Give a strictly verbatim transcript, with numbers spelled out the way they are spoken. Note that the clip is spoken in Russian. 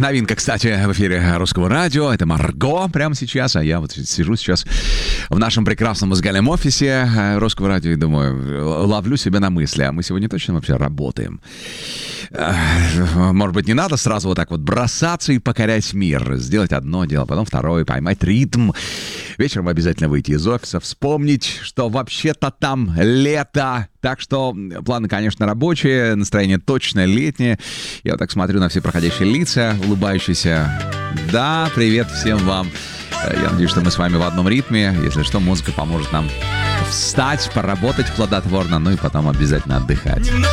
Новинка, кстати, в эфире Русского радио. Это Марго прямо сейчас, а я вот сижу сейчас в нашем прекрасном музыкальном офисе Русского радио и думаю, ловлю себя на мысли, а мы сегодня точно вообще работаем. Может быть, не надо сразу вот так вот бросаться и покорять мир. Сделать одно дело, потом второе, поймать ритм. Вечером обязательно выйти из офиса, вспомнить, что вообще-то там лето. Так что планы, конечно, рабочие, настроение точно летнее. Я вот так смотрю на все проходящие лица, улыбающиеся. Да, привет всем вам. Я надеюсь, что мы с вами в одном ритме. Если что, музыка поможет нам встать, поработать плодотворно, ну и потом обязательно отдыхать.